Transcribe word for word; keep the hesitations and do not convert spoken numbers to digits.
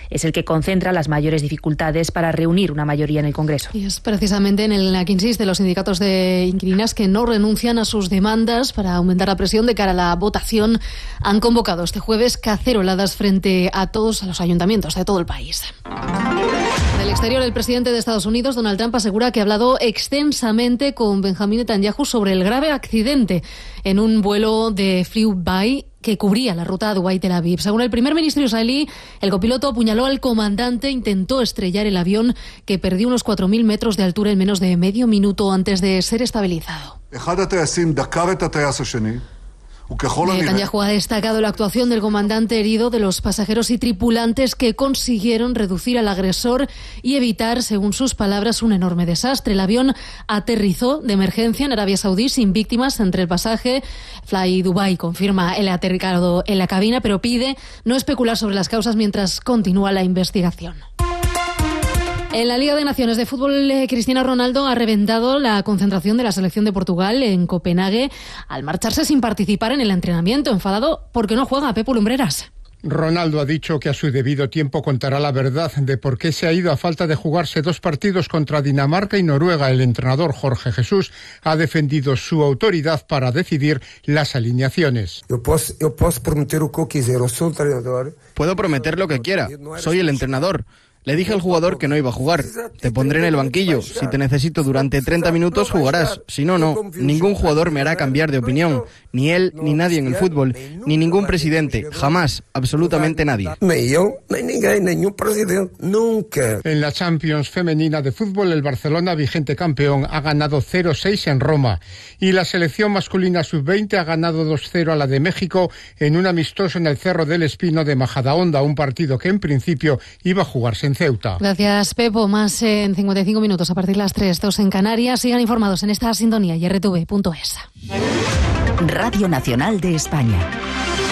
es el que concentra las mayores dificultades para reunir una mayoría en el Congreso. Y es precisamente en la que insisten los sindicatos de inquilinas que no renuncian a sus demandas para aumentar la presión de cara a la votación. Han convocado este jueves caceroladas frente a todos los ayuntamientos de todo el país. Del exterior, el presidente de Estados Unidos, Donald Trump, asegura que ha hablado extensamente con Benjamin Netanyahu sobre el grave accidente en un vuelo de Flydubai que cubría la ruta Dubái-Tel Aviv. Según el primer ministro israelí, el copiloto apuñaló al comandante e intentó estrellar el avión, que perdió unos cuatro mil metros de altura en menos de medio minuto antes de ser estabilizado. Netanyahu ha destacado la actuación del comandante herido, de los pasajeros y tripulantes que consiguieron reducir al agresor y evitar, según sus palabras, un enorme desastre. El avión aterrizó de emergencia en Arabia Saudí sin víctimas entre el pasaje. Flydubai confirma el aterrizado en la cabina, pero pide no especular sobre las causas mientras continúa la investigación. En la Liga de Naciones de Fútbol, Cristiano Ronaldo ha reventado la concentración de la selección de Portugal en Copenhague al marcharse sin participar en el entrenamiento, enfadado porque no juega. Pepe Lumbreras. Ronaldo ha dicho que a su debido tiempo contará la verdad de por qué se ha ido a falta de jugarse dos partidos contra Dinamarca y Noruega. El entrenador Jorge Jesús ha defendido su autoridad para decidir las alineaciones. Yo puedo, yo puedo prometer lo que quiera, soy el entrenador. Puedo prometer lo que quiera, soy el entrenador. Le dije al jugador que no iba a jugar. Te pondré en el banquillo. Si te necesito durante treinta minutos, jugarás. Si no, no. Ningún jugador me hará cambiar de opinión. Ni él, ni nadie en el fútbol. Ni ningún presidente. Jamás. Absolutamente nadie. Ni yo, ni ninguém, ningún presidente. Nunca. En la Champions femenina de fútbol, el Barcelona, vigente campeón, ha ganado cero seis en Roma. Y la selección masculina sub veinte ha ganado dos cero a la de México en un amistoso en el Cerro del Espino de Majadahonda, un partido que en principio iba a jugarse en Ceuta. Gracias, Pepo. Más en cincuenta y cinco minutos a partir de las tres, dos en Canarias. Sigan informados en esta sintonía y r t v punto es. Radio Nacional de España.